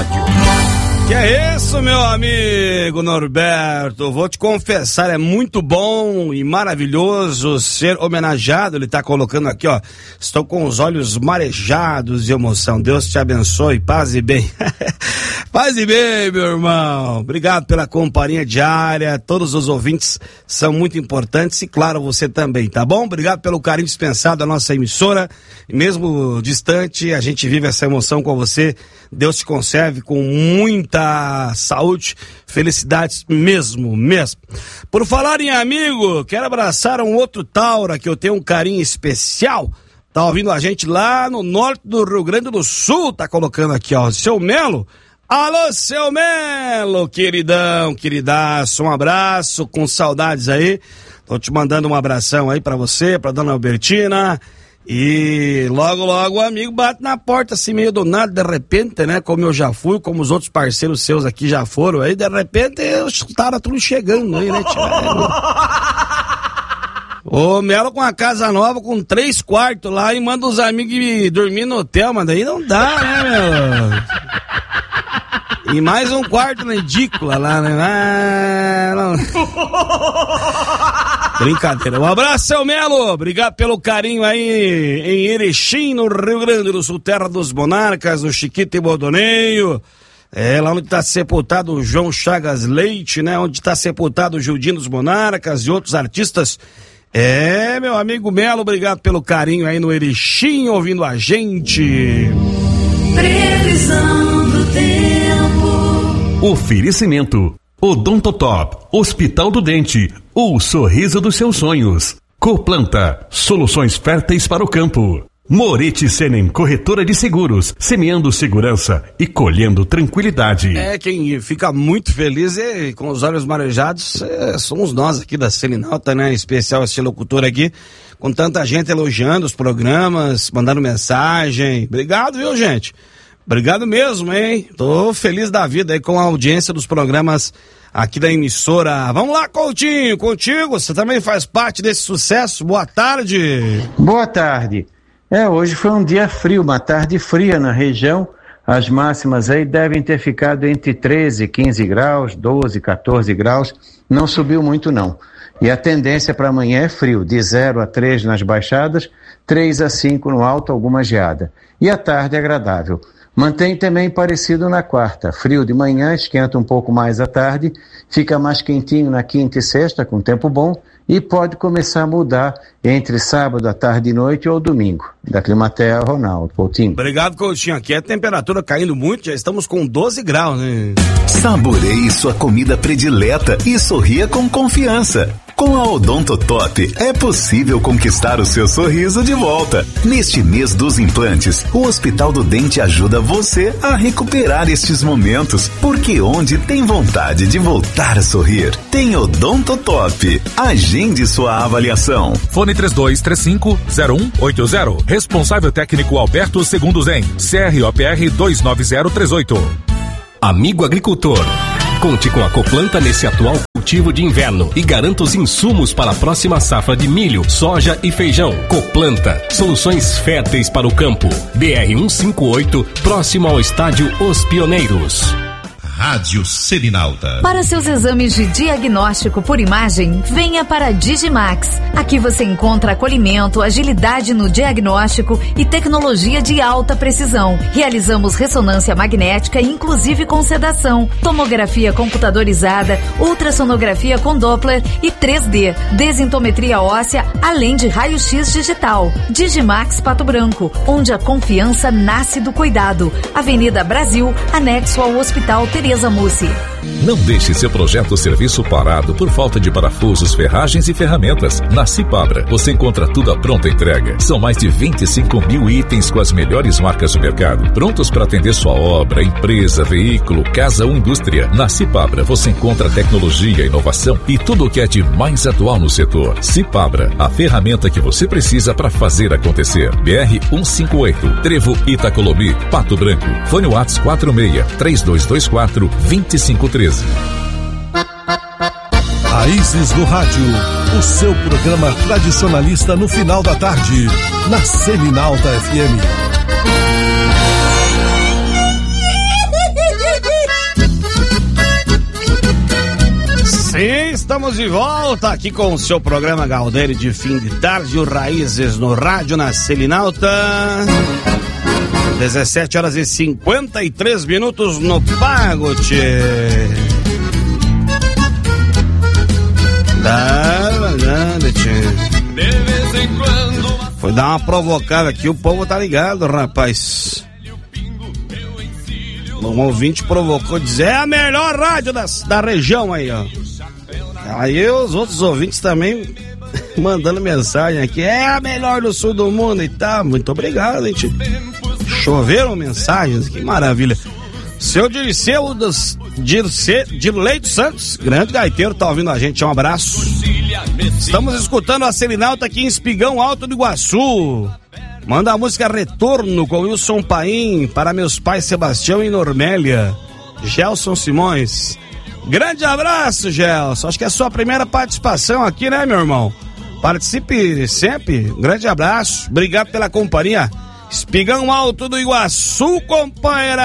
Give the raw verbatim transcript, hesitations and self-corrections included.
rádio. Que é isso, meu amigo Norberto? Vou te confessar, é muito bom e maravilhoso ser homenageado. Ele tá colocando aqui, ó. Estou com os olhos marejados de emoção. Deus te abençoe, paz e bem. Paz e bem, meu irmão. Obrigado pela companhia diária. Todos os ouvintes são muito importantes e, claro, você também, tá bom? Obrigado pelo carinho dispensado da nossa emissora. Mesmo distante, a gente vive essa emoção com você. Deus te conserve com muita saúde, felicidades mesmo, mesmo. Por falar em amigo, quero abraçar um outro Taura que eu tenho um carinho especial. Tá ouvindo a gente lá no norte do Rio Grande do Sul, tá colocando aqui, ó, seu Melo. Alô, seu Melo, queridão, queridaço, um abraço, com saudades aí. Tô te mandando um abração aí pra você, pra dona Albertina. E logo, logo o amigo bate na porta assim meio do nada, de repente, né? Como eu já fui, como os outros parceiros seus aqui já foram, aí de repente os caras tudo chegando aí, né, tio? Ô, Melo com a casa nova, com três quartos lá e manda os amigos dormir no hotel, mas daí não dá, né, meu? E mais um quarto na edícula lá, né? Ah, não. Brincadeira. Um abraço, seu Melo. Obrigado pelo carinho aí em Erechim, no Rio Grande do Sul, terra dos monarcas, no Chiquito e Bordoneio. É, lá onde está sepultado o João Chagas Leite, né? Onde está sepultado o Gildinho dos Monarcas e outros artistas. É, meu amigo Melo, obrigado pelo carinho aí no Erechim, ouvindo a gente. Previsão do tempo. Oferecimento Odontotop, Hospital do Dente, o sorriso dos seus sonhos. Coplanta, soluções férteis para o campo. Moretti Senem, corretora de seguros, semeando segurança e colhendo tranquilidade. É, quem fica muito feliz e com os olhos marejados é, somos nós aqui da Selinalta, né? Em especial esse locutor aqui, com tanta gente elogiando os programas, mandando mensagem. Obrigado, viu, gente? Obrigado mesmo, hein? Tô feliz da vida aí com a audiência dos programas aqui da emissora. Vamos lá, Coutinho, contigo, você também faz parte desse sucesso. Boa tarde. Boa tarde. É, hoje foi um dia frio, uma tarde fria na região. As máximas aí devem ter ficado entre treze, quinze graus, doze, quatorze graus. Não subiu muito não. E a tendência para amanhã é frio, de zero a três nas baixadas, três a cinco no alto, alguma geada. E a tarde é agradável. Mantém também parecido na quarta. Frio de manhã, esquenta um pouco mais à tarde, fica mais quentinho na quinta e sexta, com tempo bom, e pode começar a mudar entre sábado, à tarde e noite ou domingo. Da Climatea, Ronaldo Coutinho. Obrigado, Coutinho. Aqui a temperatura caindo muito, já estamos com doze graus, né? Saboreie sua comida predileta e sorria com confiança. Com a Odontotop é possível conquistar o seu sorriso de volta. Neste mês dos implantes, o Hospital do Dente ajuda você a recuperar estes momentos, porque onde tem vontade de voltar a sorrir, tem Odontotop. Agende sua avaliação. Fone três dois três cinco zero um oito zero. Responsável técnico Alberto Segundo Zen. C R O P R dois nove zero três oito. Amigo agricultor, conte com a Coplanta nesse atual cultivo de inverno e garanta os insumos para a próxima safra de milho, soja e feijão. Coplanta, soluções férteis para o campo. B R cento e cinquenta e oito, próximo ao estádio Os Pioneiros. Rádio Selinalta. Para seus exames de diagnóstico por imagem, venha para a Digimax. Aqui você encontra acolhimento, agilidade no diagnóstico e tecnologia de alta precisão. Realizamos ressonância magnética, inclusive com sedação, tomografia computadorizada, ultrassonografia com Doppler e três D, desintometria óssea, além de raio-x digital. Digimax Pato Branco, onde a confiança nasce do cuidado. Avenida Brasil, anexo ao Hospital Tereza Mussi. Não deixe seu projeto ou serviço parado por falta de parafusos, ferragens e ferramentas. Na Cipabra, você encontra tudo à pronta entrega. São mais de vinte e cinco mil itens com as melhores marcas do mercado, prontos para atender sua obra, empresa, veículo, casa ou indústria. Na Cipabra, você encontra tecnologia, inovação e tudo o que é de mais atual no setor. Cipabra, a ferramenta que você precisa para fazer acontecer. B R cento e cinquenta e oito, Trevo Itacolomi, Pato Branco. Fone WhatsApp quatro seis três dois dois quatro dois cinco um três. Raízes do Rádio, o seu programa tradicionalista no final da tarde, na Selinalta F M. estamos de volta aqui com o seu programa Galdério de fim de tarde, o Raízes no Rádio, na Selinalta. dezessete horas e cinquenta e três minutos no Pago, tchê. Foi dar uma provocada aqui, o povo tá ligado, rapaz. Um ouvinte provocou, dizer, é a melhor rádio da, da região aí, ó. Aí os outros ouvintes também mandando mensagem aqui, é a melhor do sul do mundo e tal. Muito obrigado, gente. Choveram mensagens, que maravilha. Seu Dirceu dos Dirce, Dirley dos Santos, grande gaiteiro, tá ouvindo a gente, um abraço. Estamos escutando a Selinalta aqui em Espigão Alto do Iguaçu. Manda a música Retorno com Wilson Paim para meus pais Sebastião e Normélia. Gelson Simões. Grande abraço, Gelson. Acho que é a sua primeira participação aqui, né, meu irmão? Participe sempre. Grande abraço. Obrigado pela companhia. Espigão Alto do Iguaçu, companheira.